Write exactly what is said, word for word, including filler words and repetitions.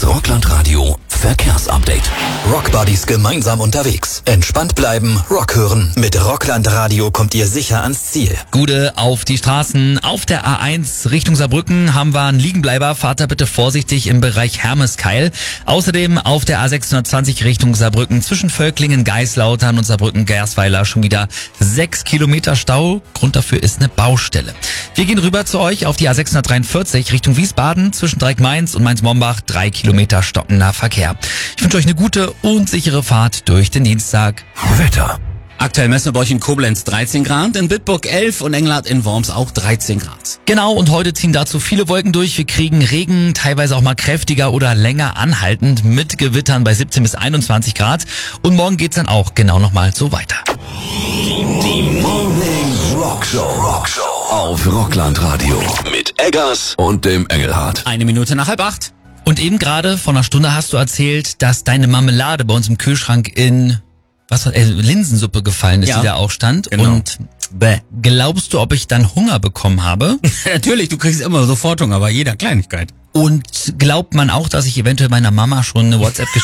Das Rockland-Radio Verkehrsupdate. Rockbuddies gemeinsam unterwegs. Entspannt bleiben, Rock hören. Mit Rockland-Radio kommt ihr sicher ans Ziel. Gute auf die Straßen. Auf der A eins Richtung Saarbrücken haben wir einen Liegenbleiber. Fahrt da bitte vorsichtig im Bereich Hermeskeil. Außerdem auf der A sechshundertzwanzig Richtung Saarbrücken zwischen Völklingen, Geislautern und Saarbrücken-Gersweiler schon wieder sechs Kilometer Stau. Grund dafür ist eine Baustelle. Wir gehen rüber zu euch auf die A sechshundertdreiundvierzig Richtung Wiesbaden zwischen Dreieck-Mainz und Mainz-Mombach. Drei Kilometer stockender Verkehr. Ich wünsche euch eine gute und sichere Fahrt durch den Dienstag. Wetter. Aktuell messen wir bei euch in Koblenz dreizehn Grad, in Bitburg elf und Englert in Worms auch dreizehn Grad. Genau, und heute ziehen dazu viele Wolken durch. Wir kriegen Regen, teilweise auch mal kräftiger oder länger anhaltend mit Gewittern bei siebzehn bis einundzwanzig Grad. Und morgen geht's dann auch genau nochmal so weiter. Die Morning Rockshow. Rockshow. Auf Rockland-Radio. Mit Eggers und dem Engelhardt. Eine Minute nach halb acht. Und eben gerade vor einer Stunde hast du erzählt, dass deine Marmelade bei uns im Kühlschrank in was war, äh, Linsensuppe gefallen ist, Ja, die da auch stand. genau. Und bäh, glaubst du, ob ich dann Hunger bekommen habe? Natürlich, du kriegst immer sofort Hunger bei jeder Kleinigkeit. Und glaubt man auch, dass ich eventuell meiner Mama schon eine WhatsApp